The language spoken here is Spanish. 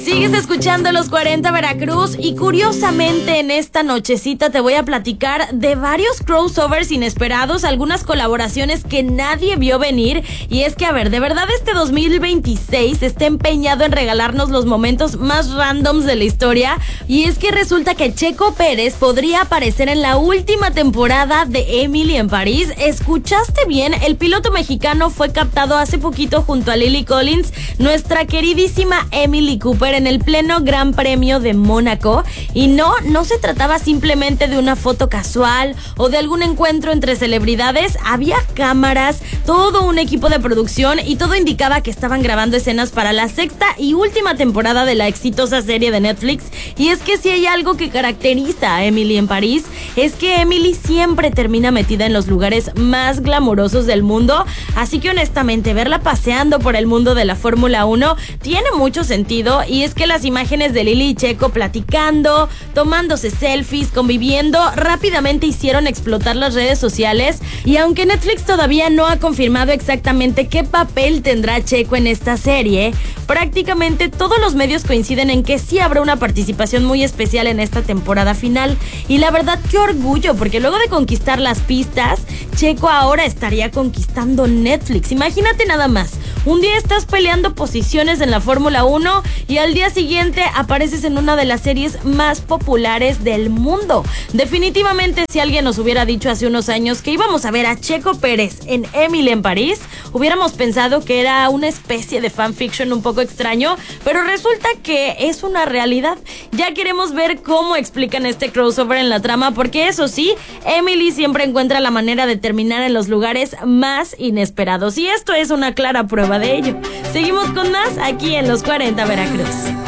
Sigues escuchando Los 40 Veracruz y curiosamente en esta nochecita te voy a platicar de varios crossovers inesperados, algunas colaboraciones que nadie vio venir. Y es que, a ver, de verdad este 2026 está empeñado en regalarnos los momentos más randoms de la historia. Y es que resulta que Checo Pérez podría aparecer en la última temporada de Emily en París. ¿Escuchaste bien? El piloto mexicano fue captado hace poquito junto a Lily Collins, nuestra queridísima Emily Cooper, en el pleno Gran Premio de Mónaco. Y no se trataba simplemente de una foto casual o de algún encuentro entre celebridades. Había cámaras, todo un equipo de producción y todo indicaba que estaban grabando escenas para la sexta y última temporada de la exitosa serie de Netflix. Y es que si hay algo que caracteriza a Emily en París, es que Emily siempre termina metida en los lugares más glamurosos del mundo. Así que honestamente verla paseando por el mundo de la Fórmula 1 tiene mucho sentido. Y es que las imágenes de Lily y Checo platicando, tomándose selfies, conviviendo, rápidamente hicieron explotar las redes sociales. Y aunque Netflix todavía no ha confirmado exactamente qué papel tendrá Checo en esta serie, prácticamente todos los medios coinciden en que sí habrá una participación muy especial en esta temporada final. Y la verdad, qué orgullo, porque luego de conquistar las pistas, Checo ahora estaría conquistando Netflix. Imagínate nada más, un día estás peleando posiciones en la Fórmula 1 y al día siguiente apareces en una de las series más populares del mundo. Definitivamente, si alguien nos hubiera dicho hace unos años que íbamos a ver a Checo Pérez en Emily en París, hubiéramos pensado que era una especie de fanfiction un poco extraño, pero resulta que es una realidad. Ya queremos ver cómo explican este crossover en la trama, porque eso sí, Emily siempre encuentra la manera de terminar en los lugares más inesperados, y esto es una clara prueba de ello. Seguimos con más aquí en Los 40 Veracruz.